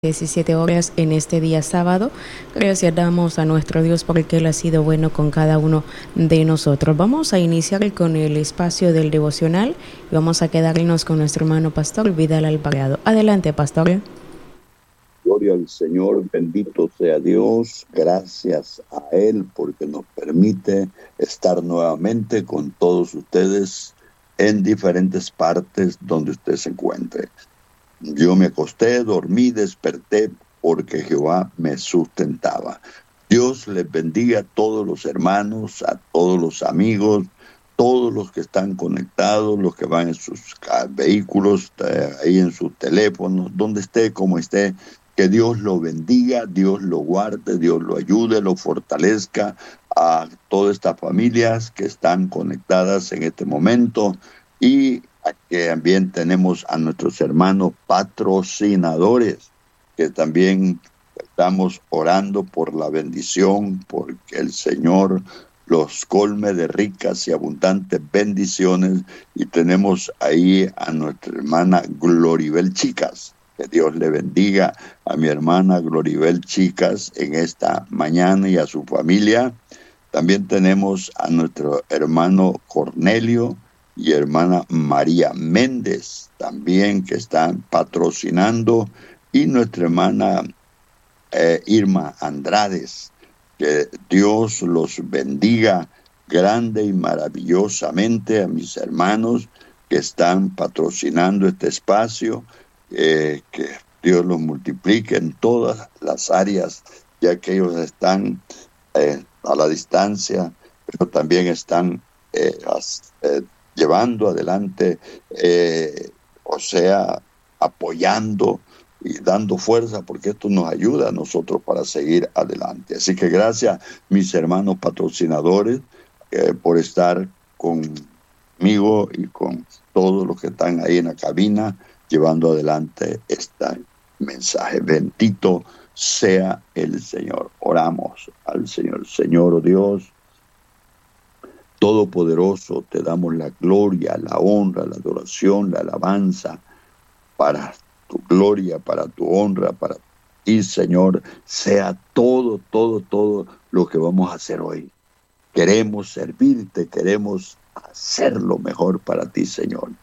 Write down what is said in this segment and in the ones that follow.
17 horas en este día sábado. Gracias damos a nuestro Dios porque Él ha sido bueno con cada uno de nosotros. Vamos a iniciar con el espacio del devocional y vamos a quedarnos con nuestro hermano Pastor Vidal Alvarado. Adelante, Pastor. Gloria al Señor, bendito sea Dios, gracias a Él porque nos permite estar nuevamente con todos ustedes en diferentes partes donde usted se encuentre. Yo me acosté, dormí, desperté porque Jehová me sustentaba. Dios les bendiga a todos los hermanos, a todos los amigos, todos los que están conectados, los que van en sus vehículos, ahí en sus teléfonos, donde esté, como esté. Que Dios lo bendiga, Dios lo guarde, Dios lo ayude, lo fortalezca a todas estas familias que están conectadas en este momento. Y que también tenemos a nuestros hermanos patrocinadores, que también estamos orando por la bendición, porque el Señor los colme de ricas y abundantes bendiciones. Y tenemos ahí a nuestra hermana Gloribel Chicas. Que Dios le bendiga a mi hermana Gloribel Chicas en esta mañana y a su familia. También tenemos a nuestro hermano Cornelio y hermana María Méndez, también que están patrocinando, y nuestra hermana Irma Andrades. Que Dios los bendiga grande y maravillosamente a mis hermanos que están patrocinando este espacio. Que Dios los multiplique en todas las áreas, ya que ellos están a la distancia, pero también están llevando adelante, apoyando y dando fuerza, porque esto nos ayuda a nosotros para seguir adelante. Así que gracias, mis hermanos patrocinadores, por estar conmigo y con todos los que están ahí en la cabina, llevando adelante este mensaje. Bendito sea el Señor. Oramos al Señor. Señor, oh Dios, Todopoderoso, te damos la gloria, la honra, la adoración, la alabanza, para tu gloria, para tu honra, para ti, Señor, sea todo lo que vamos a hacer hoy. Queremos servirte, queremos hacer lo mejor para ti, Señor.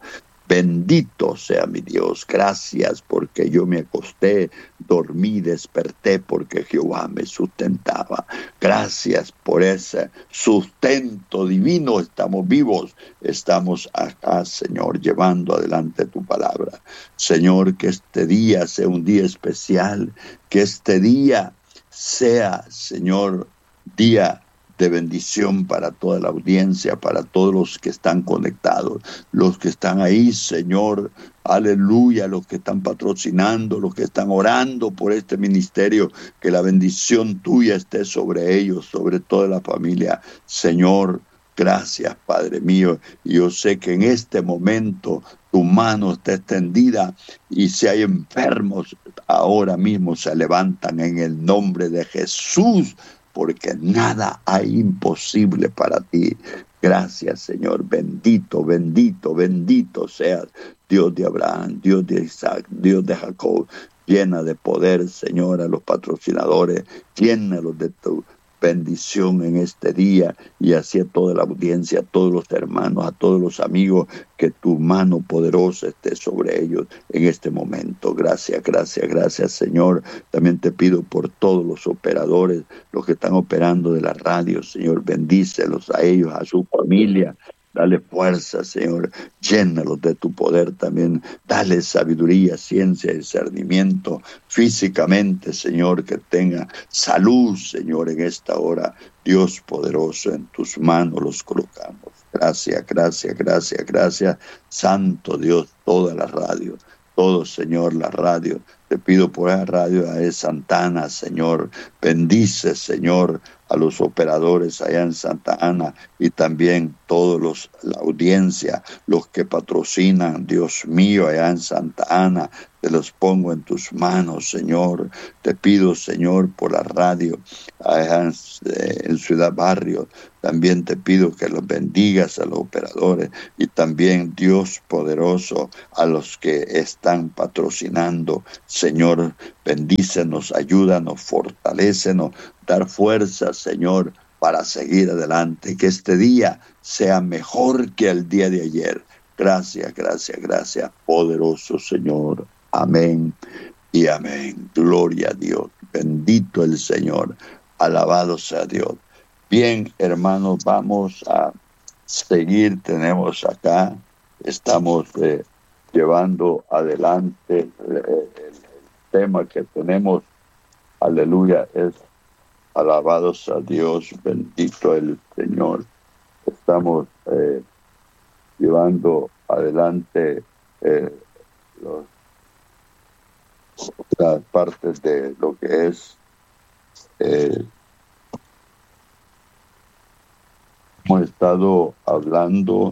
Bendito sea mi Dios, gracias porque yo me acosté, dormí, desperté porque Jehová me sustentaba. Gracias por ese sustento divino, estamos vivos, estamos acá, Señor, llevando adelante tu palabra. Señor, que este día sea un día especial, que este día sea, Señor, día de bendición para toda la audiencia, para todos los que están conectados, los que están ahí, Señor, aleluya, los que están patrocinando, los que están orando por este ministerio, que la bendición tuya esté sobre ellos, sobre toda la familia. Señor, gracias, Padre mío. Yo sé que en este momento tu mano está extendida y si hay enfermos, ahora mismo se levantan en el nombre de Jesús, porque nada hay imposible para ti. Gracias, Señor. Bendito, bendito, bendito seas, Dios de Abraham, Dios de Isaac, Dios de Jacob. Llena de poder, Señor, a los patrocinadores, llénalos de tu bendición en este día, y así a toda la audiencia, a todos los hermanos, a todos los amigos, que tu mano poderosa esté sobre ellos en este momento. Gracias, gracias, gracias, Señor. También te pido por todos los operadores, los que están operando de la radio, Señor, bendícelos a ellos, a su familia. Dale fuerza, Señor, llénalos de tu poder también, dale sabiduría, ciencia y discernimiento físicamente, Señor, que tenga salud, Señor, en esta hora. Dios poderoso, en tus manos los colocamos. Gracias, gracias, gracias, gracias, Santo Dios, toda la radio, todo, Señor, la radio. Te pido por la radio de Santa Ana, Señor, bendice, Señor, a los operadores allá en Santa Ana y también todos la audiencia, los que patrocinan, Dios mío, allá en Santa Ana, te los pongo en tus manos, Señor. Te pido, Señor, por la radio allá en Ciudad Barrio, también te pido que los bendigas a los operadores y también, Dios poderoso, a los que están patrocinando. Señor, bendícenos, ayúdanos, fortalécenos, dar fuerza, Señor, para seguir adelante. Que este día sea mejor que el día de ayer. Gracias, gracias, gracias, poderoso Señor. Amén y amén. Gloria a Dios. Bendito el Señor. Alabado sea Dios. Bien, hermanos, vamos a seguir. Tenemos acá, estamos llevando adelante el tema que tenemos. Aleluya, es alabados a Dios, bendito el Señor. Estamos llevando adelante las partes de lo que es hemos estado hablando.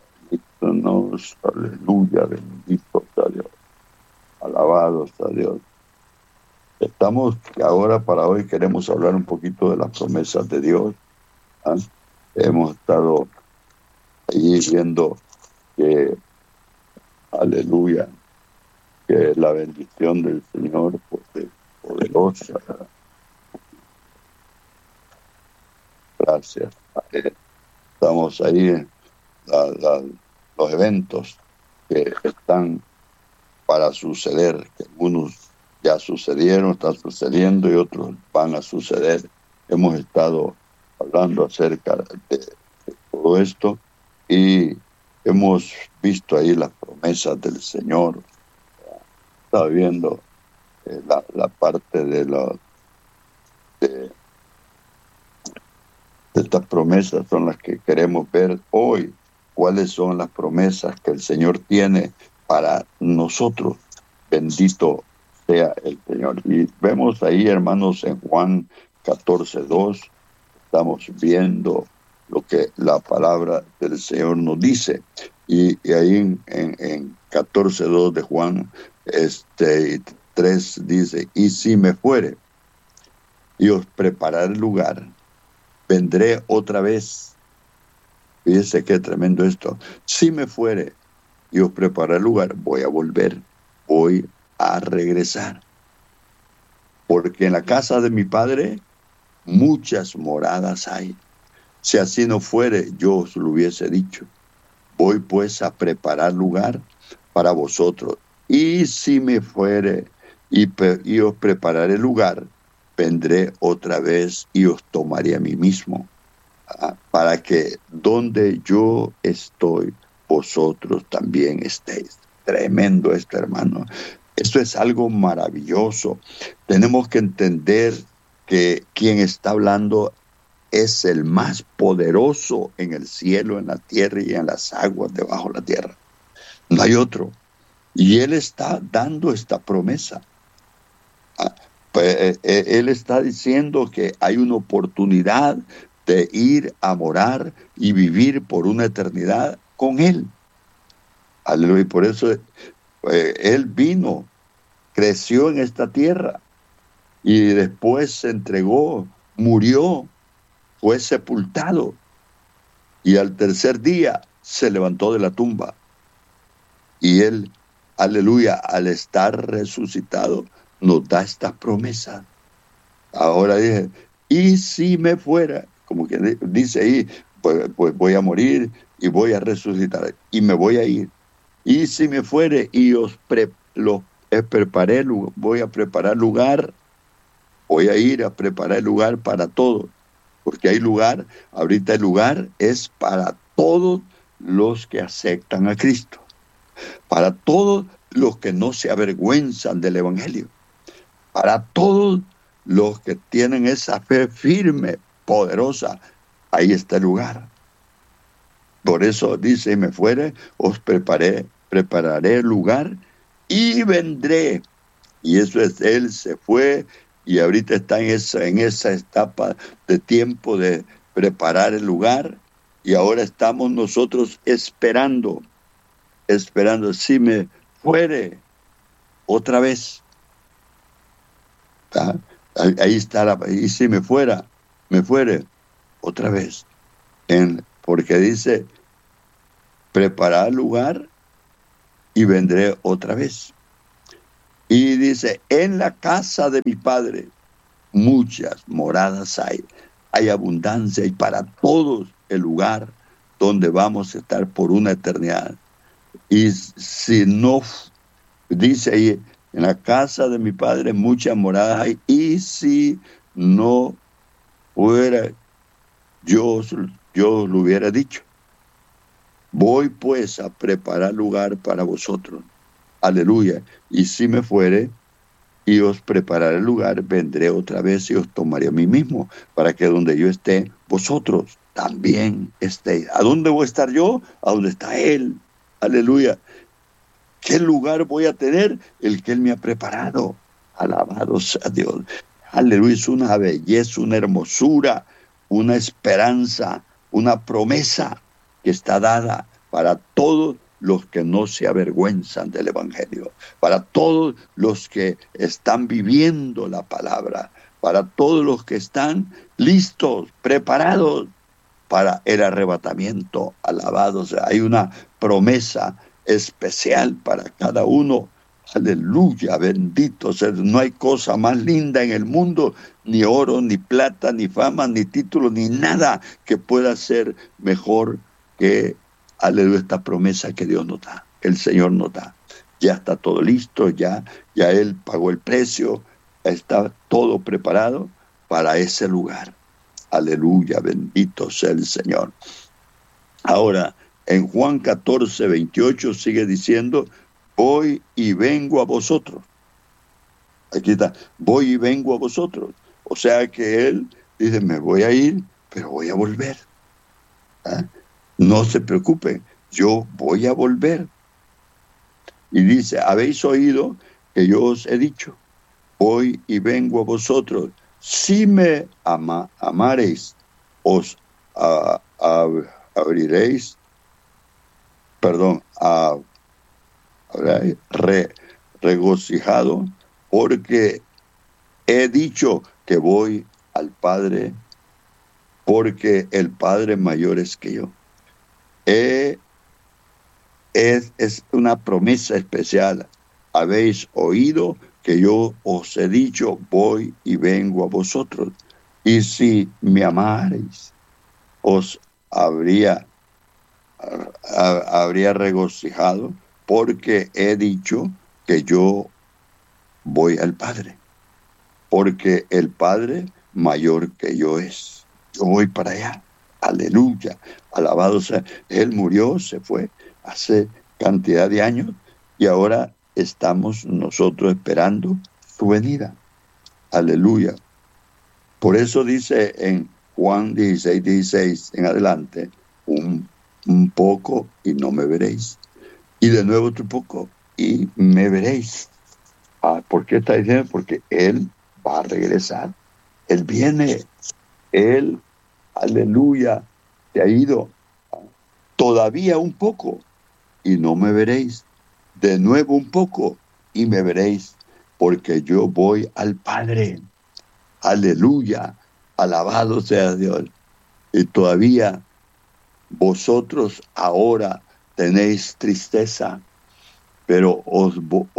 Aleluya, bendito sea Dios, alabados a Dios. Estamos ahora, para hoy queremos hablar un poquito de las promesas de Dios. Hemos estado ahí viendo que, aleluya, que la bendición del Señor pues, es poderosa. Gracias. Estamos ahí en los eventos que están para suceder, que algunos ya sucedieron, están sucediendo y otros van a suceder. Hemos estado hablando acerca de todo esto y hemos visto ahí las promesas del Señor. Estaba viendo la parte de estas promesas son las que queremos ver hoy. ¿Cuáles son las promesas que el Señor tiene para nosotros? Bendito sea el Señor. Y vemos ahí, hermanos, en Juan 14:2, estamos viendo lo que la palabra del Señor nos dice. Y ahí en 14:2 de Juan 3 dice, y si me fuere y os prepararé el lugar, vendré otra vez. Fíjese qué tremendo esto. Si me fuere y os prepararé el lugar, voy a volver, voy a regresar. Porque en la casa de mi Padre muchas moradas hay. Si así no fuere, yo os lo hubiese dicho. Voy pues a preparar lugar para vosotros. Y si me fuere y os prepararé lugar, vendré otra vez y os tomaré a mí mismo, para que donde yo estoy, vosotros también estéis. Tremendo esto, hermano. Esto es algo maravilloso. Tenemos que entender que quien está hablando es el más poderoso en el cielo, en la tierra y en las aguas debajo de la tierra. No hay otro. Y Él está dando esta promesa. Él está diciendo que hay una oportunidad de ir a morar y vivir por una eternidad con Él. Aleluya. Y por eso Él vino, creció en esta tierra y después se entregó, murió, fue sepultado y al tercer día se levantó de la tumba. Y Él, aleluya, al estar resucitado, nos da esta promesa. Ahora dije, y si me fuera, como que dice ahí, pues voy a morir y voy a resucitar y me voy a ir. Y si me fuere y voy a preparar lugar, voy a ir a preparar lugar para todos, porque hay lugar, ahorita el lugar es para todos los que aceptan a Cristo, para todos los que no se avergüenzan del Evangelio, para todos los que tienen esa fe firme, poderosa. Ahí está el lugar. Por eso dice, y me fuere, os prepararé lugar y vendré. Y eso es, Él se fue y ahorita está en esa etapa de tiempo de preparar el lugar y ahora estamos nosotros esperando, si me fuere otra vez. Ahí está, y si me fuere otra vez. Porque dice, preparar lugar y vendré otra vez. Y dice, en la casa de mi Padre muchas moradas hay abundancia y para todos el lugar donde vamos a estar por una eternidad. Y si no, dice ahí, en la casa de mi Padre muchas moradas hay, y si no fuera, yo lo hubiera dicho. Voy pues a preparar lugar para vosotros. Aleluya. Y si me fuere y os prepararé el lugar, vendré otra vez y os tomaré a mí mismo, para que donde yo esté, vosotros también estéis. ¿A dónde voy a estar yo? A donde está Él. Aleluya. ¿Qué lugar voy a tener? El que Él me ha preparado. Alabado sea Dios. Aleluya. Es una belleza, una hermosura, una esperanza, una promesa que está dada para todos los que no se avergüenzan del Evangelio, para todos los que están viviendo la palabra, para todos los que están listos, preparados para el arrebatamiento. Alabados. Hay una promesa especial para cada uno. Aleluya, bendito sea. No hay cosa más linda en el mundo, ni oro, ni plata, ni fama, ni título, ni nada que pueda ser mejor que, aleluya, esta promesa que Dios nos da, que el Señor nos da. Ya está todo listo, ya Él pagó el precio, está todo preparado para ese lugar. Aleluya, bendito sea el Señor. Ahora, en Juan 14, 28 sigue diciendo, voy y vengo a vosotros. Aquí está, voy y vengo a vosotros. O sea que Él dice, me voy a ir, pero voy a volver. ¿Ah? No se preocupen, yo voy a volver. Y dice, habéis oído que yo os he dicho, voy y vengo a vosotros. Si me amareis, os abriréis, regocijado, porque he dicho que voy al Padre, porque el Padre mayor es que yo. Es una promesa especial. Habéis oído que yo os he dicho, voy y vengo a vosotros. Y si me amareis, os habría regocijado, porque he dicho que yo voy al Padre, porque el Padre mayor que yo es. Yo voy para allá. Aleluya. Alabado sea. Él murió, se fue hace cantidad de años y ahora estamos nosotros esperando su venida. Aleluya. Por eso dice en Juan 16, 16 en adelante, un poco y no me veréis. Y de nuevo otro poco y me veréis. ¿Por qué está diciendo? Porque Él va a regresar. Él viene. Él, aleluya, te ha ido. Todavía un poco y no me veréis. De nuevo un poco y me veréis. Porque yo voy al Padre. Aleluya. Alabado sea Dios. Y todavía vosotros ahora tenéis tristeza, pero os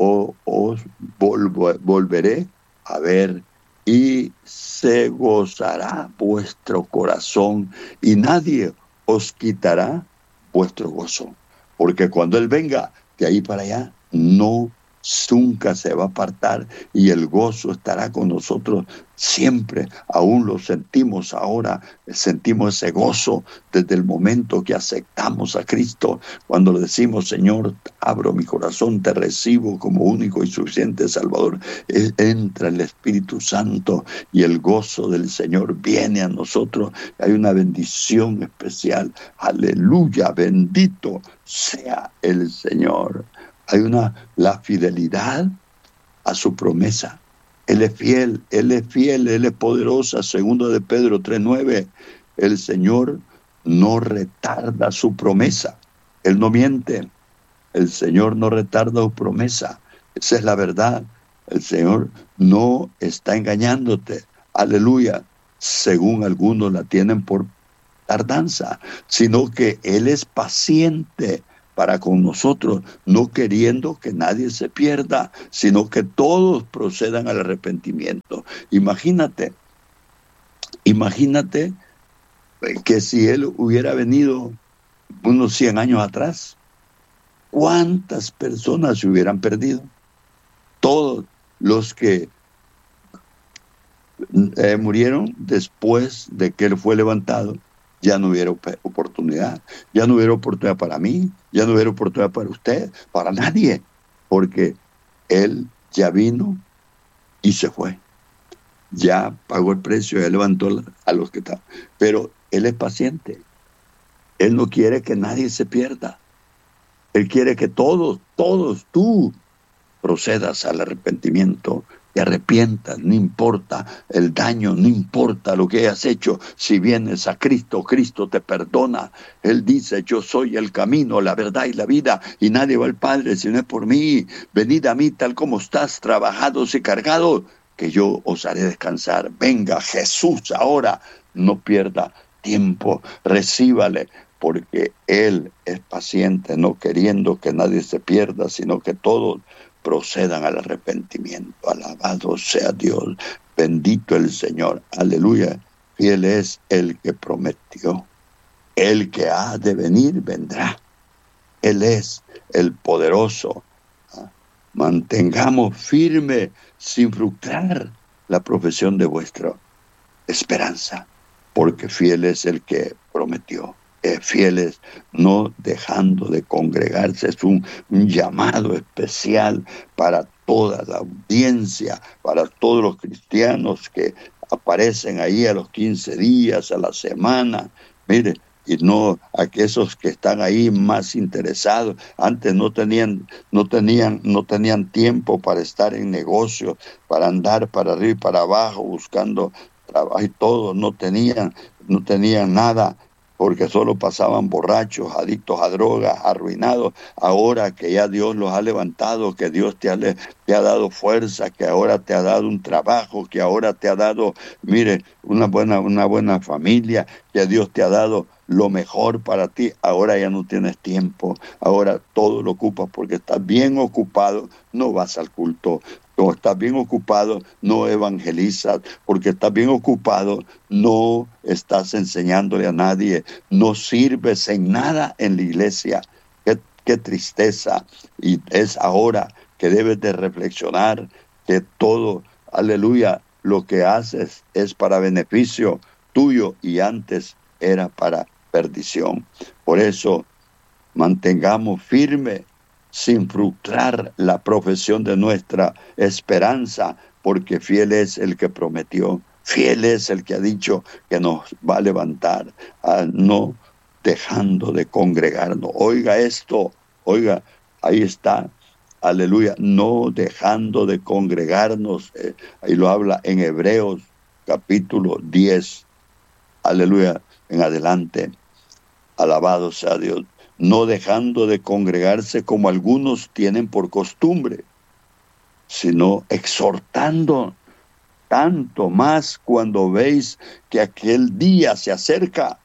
volveré a ver y se gozará vuestro corazón y nadie os quitará vuestro gozo. Porque cuando Él venga de ahí para allá, nunca se va a apartar y el gozo estará con nosotros siempre. Aún lo sentimos ahora, sentimos ese gozo desde el momento que aceptamos a Cristo, cuando le decimos, Señor, abro mi corazón, te recibo como único y suficiente Salvador. Entra el Espíritu Santo y el gozo del Señor viene a nosotros. Hay una bendición especial. Aleluya, bendito sea el Señor. Hay la fidelidad a su promesa. Él es fiel, Él es fiel, Él es poderosa. Segundo de Pedro 3:9. El Señor no retarda su promesa. Él no miente. El Señor no retarda su promesa. Esa es la verdad. El Señor no está engañándote. Aleluya. Según algunos la tienen por tardanza, sino que Él es paciente para con nosotros, no queriendo que nadie se pierda, sino que todos procedan al arrepentimiento. Imagínate que si Él hubiera venido unos 100 años atrás, ¿cuántas personas se hubieran perdido? Todos los que murieron después de que Él fue levantado, ya no hubiera oportunidad. Ya no hubiera oportunidad para mí, ya no hubiera oportunidad para usted, para nadie, porque Él ya vino y se fue. Ya pagó el precio, ya levantó a los que estaban. Pero Él es paciente. Él no quiere que nadie se pierda. Él quiere que todos, tú procedas al arrepentimiento, te arrepientas, no importa el daño, no importa lo que hayas hecho. Si vienes a Cristo, Cristo te perdona. Él dice: yo soy el camino, la verdad y la vida, y nadie va al Padre si no es por mí. Venid a mí tal como estás, trabajados y cargados, que yo os haré descansar. Venga Jesús ahora, no pierda tiempo, recíbale, porque Él es paciente, no queriendo que nadie se pierda, sino que todos procedan al arrepentimiento. Alabado sea Dios, bendito el Señor, aleluya. Fiel es el que prometió, el que ha de venir vendrá. Él es el poderoso. Mantengamos firme, sin frustrar, la profesión de vuestra esperanza, porque fiel es el que prometió. Fieles, no dejando de congregarse. Es un llamado especial para toda la audiencia, para todos los cristianos que aparecen ahí a los 15 días, a la semana. Mire, y no aquellos que están ahí más interesados. Antes no tenían tiempo para estar en negocios, para andar para arriba y para abajo buscando trabajo y todo. No tenían nada, porque solo pasaban borrachos, adictos a drogas, arruinados. Ahora que ya Dios los ha levantado, que Dios te ha dado fuerza, que ahora te ha dado un trabajo, que ahora te ha dado, mire, una buena familia, que Dios te ha dado lo mejor para ti. Ahora ya no tienes tiempo, ahora todo lo ocupas porque estás bien ocupado, no vas al culto. Como estás bien ocupado, no evangelizas. Porque estás bien ocupado, no estás enseñándole a nadie. No sirves en nada en la iglesia. Qué tristeza. Y es ahora que debes de reflexionar que todo, aleluya, lo que haces es para beneficio tuyo y antes era para perdición. Por eso, mantengamos firme, sin frustrar la profesión de nuestra esperanza, porque fiel es el que prometió, fiel es el que ha dicho que nos va a levantar, no dejando de congregarnos. Oiga esto, oiga, ahí está, aleluya, no dejando de congregarnos. Ahí lo habla en Hebreos capítulo 10, aleluya, en adelante. Alabado sea Dios. No dejando de congregarse como algunos tienen por costumbre, sino exhortando tanto más cuando veis que aquel día se acerca,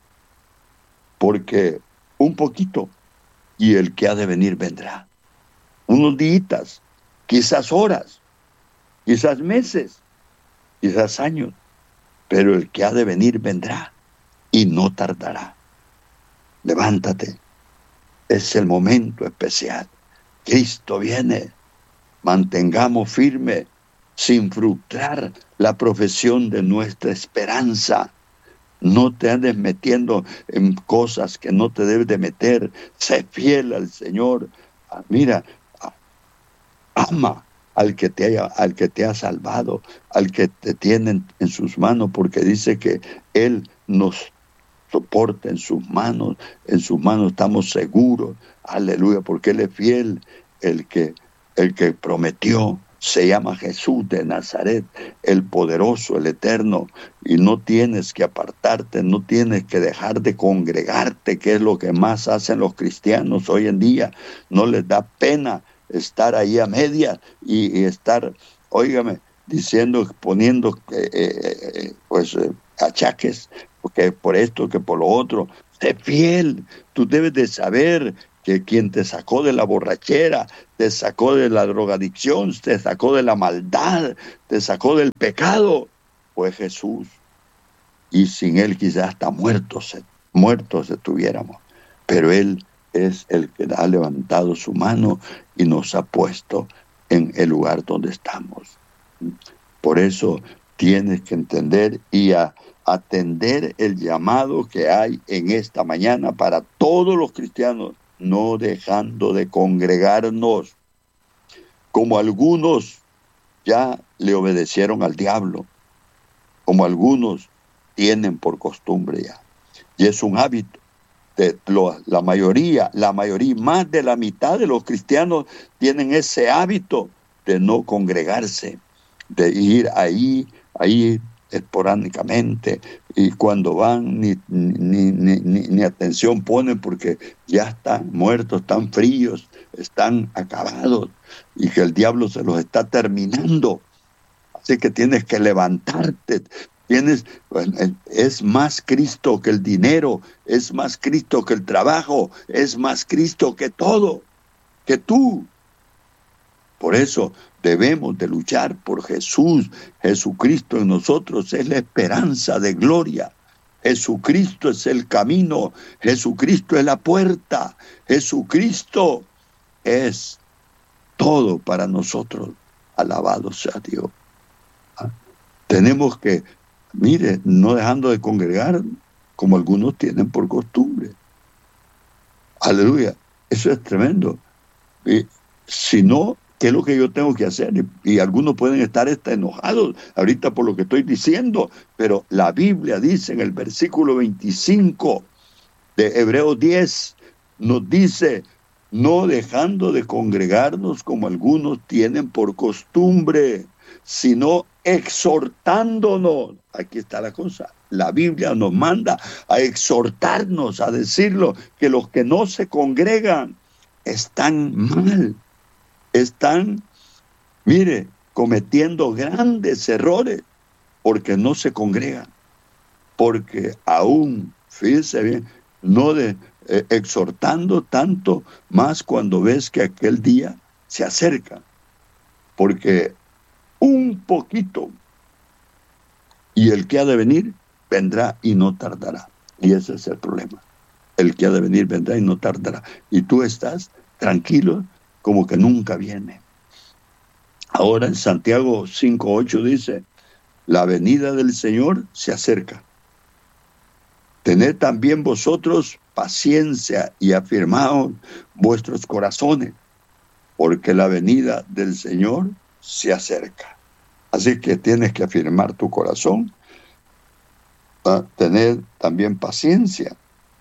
porque un poquito y el que ha de venir vendrá. Unos días, quizás horas, quizás meses, quizás años, pero el que ha de venir vendrá y no tardará. Levántate, es el momento especial. Cristo viene. Mantengamos firme, sin frustrar la profesión de nuestra esperanza. No te andes metiendo en cosas que no te debes de meter. Sé fiel al Señor. Mira, ama al que te ha salvado, al que te tiene en sus manos, porque dice que Él nos soporta en sus manos estamos seguros, aleluya, porque Él es fiel. El que prometió se llama Jesús de Nazaret, el poderoso, el eterno, y no tienes que apartarte, no tienes que dejar de congregarte, que es lo que más hacen los cristianos hoy en día. No les da pena estar ahí a media y estar, óigame, poniendo achaques, porque por esto, que por lo otro. Sé fiel. Tú debes de saber que quien te sacó de la borrachera, te sacó de la drogadicción, te sacó de la maldad, te sacó del pecado, fue Jesús. Y sin Él quizás hasta muertos estuviéramos. Pero Él es el que ha levantado su mano y nos ha puesto en el lugar donde estamos. Por eso tienes que entender y atender el llamado que hay en esta mañana para todos los cristianos, no dejando de congregarnos, como algunos ya le obedecieron al diablo, como algunos tienen por costumbre ya. Y es un hábito. La mayoría, más de la mitad de los cristianos tienen ese hábito de no congregarse, de ir ahí esporádicamente, y cuando van ni atención ponen porque ya están muertos, están fríos, están acabados, y que el diablo se los está terminando. Así que tienes que levantarte. Es más Cristo que el dinero, es más Cristo que el trabajo, es más Cristo que todo, que tú. Por eso debemos de luchar por Jesús. Jesucristo en nosotros es la esperanza de gloria. Jesucristo es el camino, Jesucristo es la puerta, Jesucristo es todo para nosotros. Alabado sea Dios. Tenemos que, no dejando de congregar como algunos tienen por costumbre. Aleluya, eso es tremendo. Si no, ¿qué es lo que yo tengo que hacer? Y algunos pueden estar enojados ahorita por lo que estoy diciendo, pero la Biblia dice en el versículo 25 de Hebreos 10, nos dice, no dejando de congregarnos como algunos tienen por costumbre, sino exhortándonos. Aquí está la cosa. La Biblia nos manda a exhortarnos, a decirlo, que los que no se congregan están mal, están, cometiendo grandes errores porque no se congregan, porque aún, fíjense bien, no exhortando tanto más cuando ves que aquel día se acerca, porque un poquito, y el que ha de venir vendrá y no tardará. Y ese es el problema. El que ha de venir vendrá y no tardará. Y tú estás tranquilo como que nunca viene. Ahora en Santiago 5:8 dice, la venida del Señor se acerca. Tened también vosotros paciencia y afirmaos vuestros corazones, porque la venida del Señor se acerca. Así que tienes que afirmar tu corazón, tener también paciencia.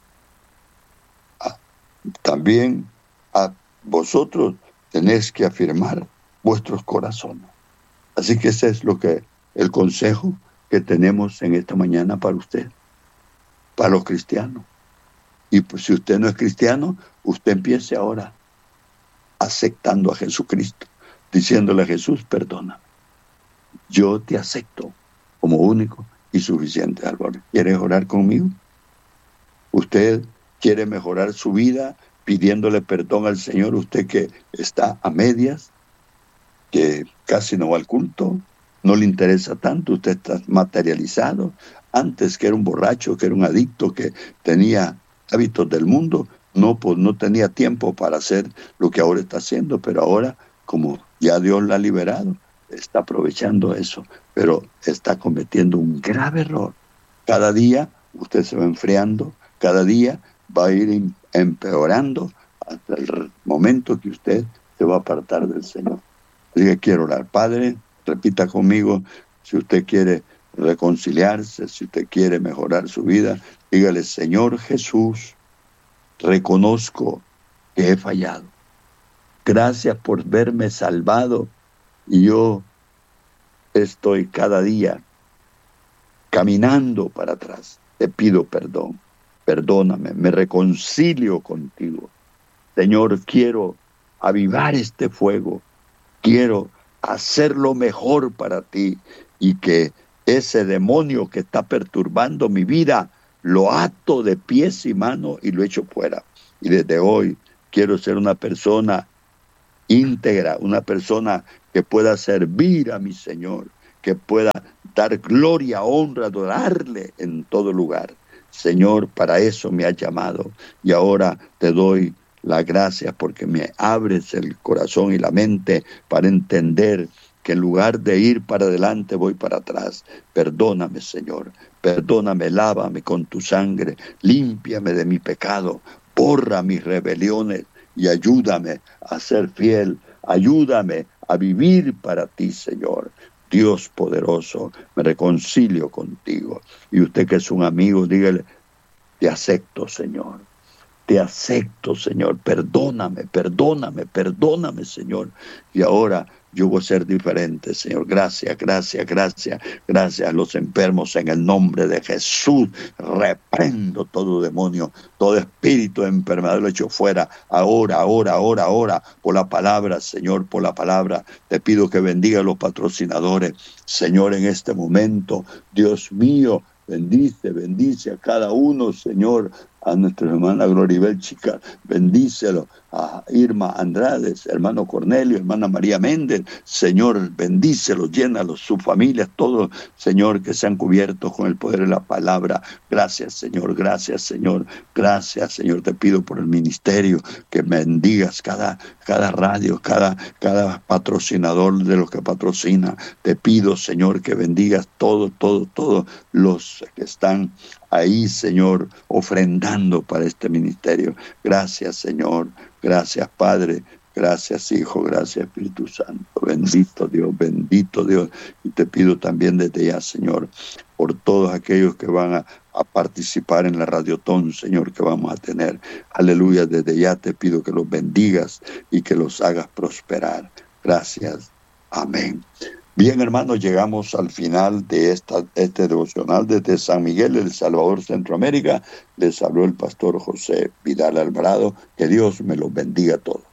También a vosotros tenéis que afirmar vuestros corazones. Así que ese es el consejo que tenemos en esta mañana para usted, para los cristianos. Y pues si usted no es cristiano, usted empiece ahora aceptando a Jesucristo, diciéndole a Jesús, perdóname, yo te acepto como único y suficiente Salvador. ¿Quieres orar conmigo? ¿Usted quiere mejorar su vida pidiéndole perdón al Señor? Usted que está a medias, que casi no va al culto, no le interesa tanto, usted está materializado. Antes que era un borracho, que era un adicto, que tenía hábitos del mundo, no tenía tiempo para hacer lo que ahora está haciendo, pero ahora, como ya Dios la ha liberado, está aprovechando eso, pero está cometiendo un grave error. Cada día usted se va enfriando, cada día va a ir empeorando hasta el momento que usted se va a apartar del Señor. Así que quiero orar. Padre, repita conmigo, si usted quiere reconciliarse, si usted quiere mejorar su vida, dígale, Señor Jesús, reconozco que he fallado. Gracias por verme salvado y yo estoy cada día caminando para atrás. Te pido perdón. Perdóname, me reconcilio contigo. Señor, quiero avivar este fuego. Quiero hacerlo mejor para ti y que ese demonio que está perturbando mi vida lo ato de pies y manos y lo echo fuera. Y desde hoy quiero ser una persona íntegra, una persona que pueda servir a mi Señor, que pueda dar gloria, honra, adorarle en todo lugar. Señor, para eso me has llamado y ahora te doy las gracias porque me abres el corazón y la mente para entender que en lugar de ir para adelante voy para atrás. Perdóname, Señor, perdóname, lávame con tu sangre, límpiame de mi pecado, borra mis rebeliones y ayúdame a ser fiel, ayúdame a vivir para ti, Señor. Dios poderoso, me reconcilio contigo. Y usted que es un amigo, dígale, te acepto, Señor. Te acepto, Señor. Perdóname, perdóname, perdóname, Señor. Y ahora yo voy a ser diferente, Señor. Gracias, gracias, gracias. Gracias a los enfermos en el nombre de Jesús. Reprendo todo demonio, todo espíritu de enfermedad lo echo fuera. Ahora, ahora, ahora, ahora. Por la palabra, Señor, por la palabra. Te pido que bendiga a los patrocinadores. Señor, en este momento, Dios mío, bendice, bendice a cada uno, Señor, a nuestra hermana Gloribel Chica, bendícelo, a Irma Andrades, hermano Cornelio, hermana María Méndez, Señor, bendícelos, llénalos, sus familias, todos, Señor, que sean cubiertos con el poder de la palabra. Gracias, Señor, gracias, Señor, gracias, Señor, te pido por el ministerio, que bendigas cada radio, cada patrocinador de los que patrocina. Te pido, Señor, que bendigas todos los que están ahí, Señor, ofrendando para este ministerio. Gracias, Señor. Gracias, Padre. Gracias, Hijo. Gracias, Espíritu Santo. Bendito Dios, bendito Dios. Y te pido también desde ya, Señor, por todos aquellos que van a participar en la Radiotón, Señor, que vamos a tener. Aleluya. Desde ya te pido que los bendigas y que los hagas prosperar. Gracias. Amén. Bien, hermanos, llegamos al final de este devocional desde San Miguel, El Salvador, Centroamérica. Les habló el pastor José Vidal Alvarado. Que Dios me los bendiga a todos.